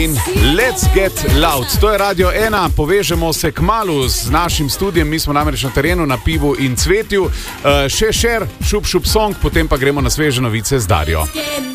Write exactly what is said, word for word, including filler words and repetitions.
In Let's Get Loud. To je Radio ena, povežemo se kmalu z našim studijem, mi smo namreč na terenu na Pivu in Cvetju. Uh, še šer, šup šup song, potem pa gremo na sveže novice z Darjo.